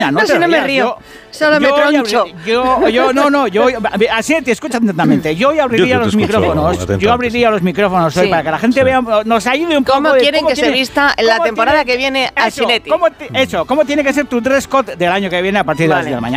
No, si no me río, solo me troncho. Así te escucho atentamente. Yo abriría los micrófonos. Yo abriría los micrófonos hoy para que la gente vea, nos ayude un poco. ¿Cómo quieren que se vista en la temporada que viene a Sinetti? ¿Cómo tiene que ser tu dress code del año que viene a partir de las 10 de la mañana?